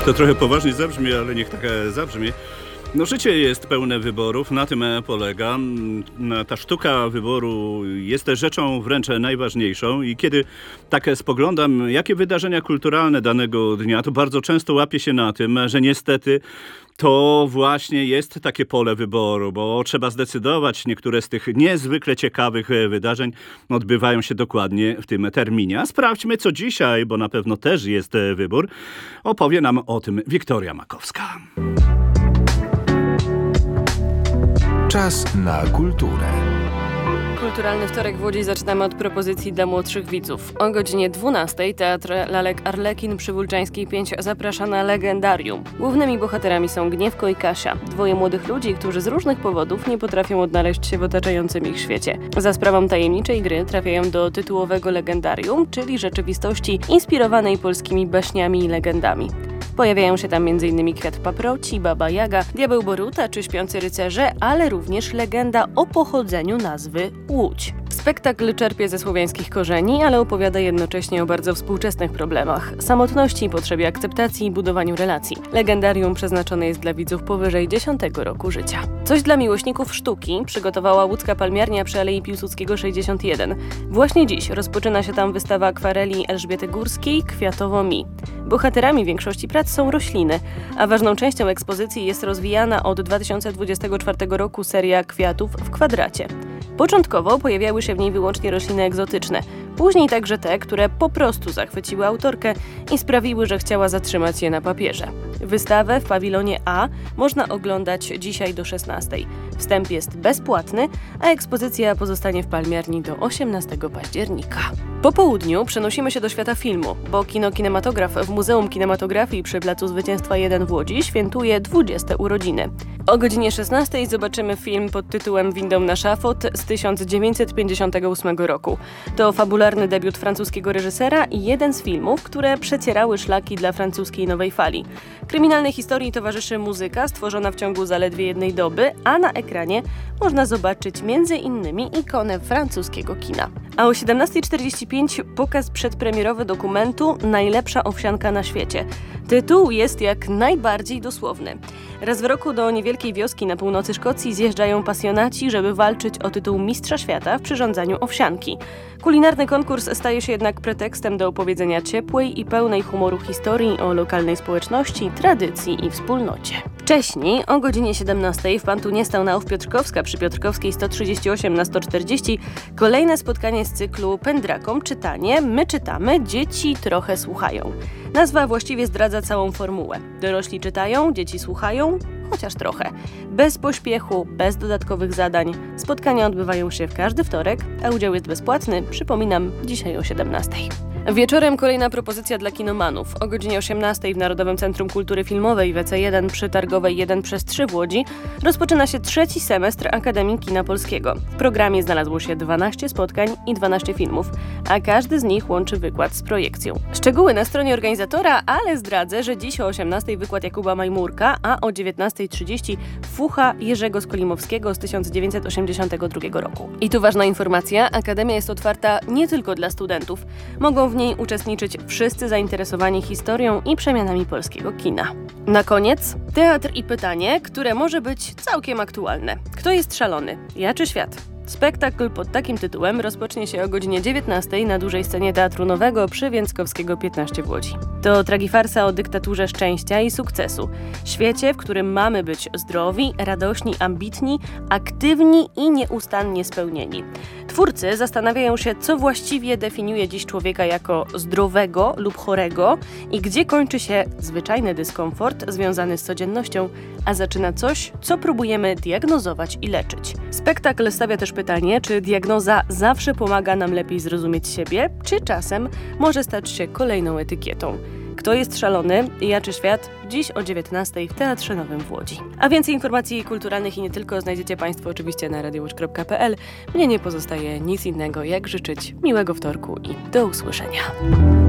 To trochę poważnie zabrzmi, ale niech tak zabrzmi. No, życie jest pełne wyborów, na tym polega. Ta sztuka wyboru jest też rzeczą wręcz najważniejszą i kiedy tak spoglądam, jakie wydarzenia kulturalne danego dnia, to bardzo często łapię się na tym, że niestety to właśnie jest takie pole wyboru, bo trzeba zdecydować, niektóre z tych niezwykle ciekawych wydarzeń odbywają się dokładnie w tym terminie. A sprawdźmy, co dzisiaj, bo na pewno też jest wybór. Opowie nam o tym Wiktoria Makowska. Czas na kulturę. Kulturalny wtorek w Łodzi zaczynamy od propozycji dla młodszych widzów. O godzinie 12 Teatr Lalek Arlekin przy Wólczańskiej 5 zaprasza na Legendarium. Głównymi bohaterami są Gniewko i Kasia, dwoje młodych ludzi, którzy z różnych powodów nie potrafią odnaleźć się w otaczającym ich świecie. Za sprawą tajemniczej gry trafiają do tytułowego Legendarium, czyli rzeczywistości inspirowanej polskimi baśniami i legendami. Pojawiają się tam m.in. Kwiat Paproci, Baba Jaga, Diabeł Boruta czy Śpiący Rycerze, ale również legenda o pochodzeniu nazwy Łódź. Spektakl czerpie ze słowiańskich korzeni, ale opowiada jednocześnie o bardzo współczesnych problemach: samotności, potrzebie akceptacji i budowaniu relacji. Legendarium przeznaczone jest dla widzów powyżej 10 roku życia. Coś dla miłośników sztuki przygotowała łódzka palmiarnia przy Alei Piłsudskiego 61. Właśnie dziś rozpoczyna się tam wystawa akwareli Elżbiety Górskiej Kwiatowo Mi. Bohaterami większości prac są rośliny, a ważną częścią ekspozycji jest rozwijana od 2024 roku seria Kwiatów w kwadracie. Początkowo pojawiały się w niej wyłącznie rośliny egzotyczne, później także te, które po prostu zachwyciły autorkę i sprawiły, że chciała zatrzymać je na papierze. Wystawę w pawilonie A można oglądać dzisiaj do 16. Wstęp jest bezpłatny, a ekspozycja pozostanie w palmiarni do 18 października. Po południu przenosimy się do świata filmu, bo Kinematograf w Muzeum Kinematografii przy Placu Zwycięstwa 1 w Łodzi świętuje 20 urodziny. O godzinie 16 zobaczymy film pod tytułem Windą na szafot z 1958 roku. To fabularny debiut francuskiego reżysera i jeden z filmów, które przecierały szlaki dla francuskiej nowej fali. Kryminalnej historii towarzyszy muzyka stworzona w ciągu zaledwie jednej doby, a na ekranie można zobaczyć m.in. ikonę francuskiego kina. A o 17:45 pokaz przedpremierowy dokumentu Najlepsza owsianka na świecie. Tytuł jest jak najbardziej dosłowny. Raz w roku do niewielkiej wioski na północy Szkocji zjeżdżają pasjonaci, żeby walczyć o tytuł Mistrza Świata w przyrządzaniu owsianki. Kulinarny konkurs staje się jednak pretekstem do opowiedzenia ciepłej i pełnej humoru historii o lokalnej społeczności, tradycji i wspólnocie. Wcześniej, o godzinie 17 w Pantunie Staunau Piotrkowska przy Piotrkowskiej 138 na 140 kolejne spotkanie z cyklu Pędrakom czytanie, my czytamy, dzieci trochę słuchają. Nazwa właściwie zdradza całą formułę. Dorośli czytają, dzieci słuchają, chociaż trochę. Bez pośpiechu, bez dodatkowych zadań. Spotkania odbywają się w każdy wtorek, a udział jest bezpłatny, przypominam, dzisiaj o 17. Wieczorem kolejna propozycja dla kinomanów. O godzinie 18 w Narodowym Centrum Kultury Filmowej WC1 przy Targowej 1/3 w Łodzi rozpoczyna się trzeci semestr Akademii Kina Polskiego. W programie znalazło się 12 spotkań i 12 filmów, a każdy z nich łączy wykład z projekcją. Szczegóły na stronie organizatora, ale zdradzę, że dziś o 18 wykład Jakuba Majmurka, a o 19:30 fucha Jerzego Skolimowskiego z 1982 roku. I tu ważna informacja, Akademia jest otwarta nie tylko dla studentów. Mogą w niej uczestniczyć wszyscy zainteresowani historią i przemianami polskiego kina. Na koniec teatr i pytanie, które może być całkiem aktualne. Kto jest szalony? Ja czy świat? Spektakl pod takim tytułem rozpocznie się o godzinie 19 na dużej scenie Teatru Nowego przy Więckowskiego 15 w Łodzi. To tragifarsa o dyktaturze szczęścia i sukcesu. Świecie, w którym mamy być zdrowi, radośni, ambitni, aktywni i nieustannie spełnieni. Twórcy zastanawiają się, co właściwie definiuje dziś człowieka jako zdrowego lub chorego i gdzie kończy się zwyczajny dyskomfort związany z codziennością, a zaczyna coś, co próbujemy diagnozować i leczyć. Spektakl stawia też pytanie, czy diagnoza zawsze pomaga nam lepiej zrozumieć siebie, czy czasem może stać się kolejną etykietą. Kto jest szalony? Ja czy świat? Dziś o 19 w Teatrze Nowym w Łodzi. A więcej informacji kulturalnych i nie tylko znajdziecie Państwo oczywiście na radiowatch.pl. Mnie nie pozostaje nic innego, jak życzyć miłego wtorku i do usłyszenia.